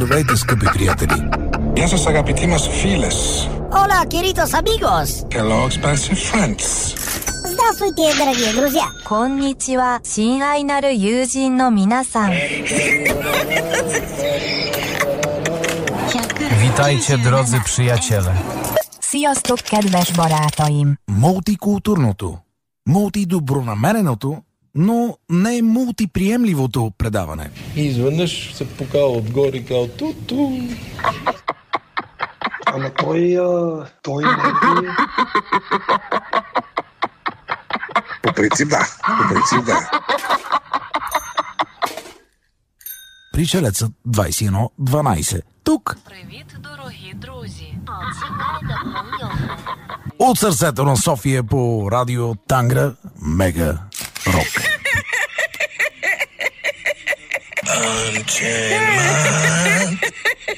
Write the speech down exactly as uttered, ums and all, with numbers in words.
Здравейте, скъпи приятели! Γεια σας αγαπητοί μας φίλες. Hola, queridos amigos. Hello, expensive friends. Здравствуйте, дорогие друзья. こんにちは、親愛なる友人の皆さん。 Witajcie, drodzy przyjaciele. Sziasztok, kedves barátaim. Мултикултурното, мултидобронамереното, но не мултиприемливото предаване. И изведнъж се покава отгоре и казва ту-ту. Ама той, а, той не е... По принцип да, по принцип да. Пришелецът двайсет и едно дванайсет. Тук. Привіт, дорогі друзі. От сърцето на София по радио Тангра Мега Рок. Unchain my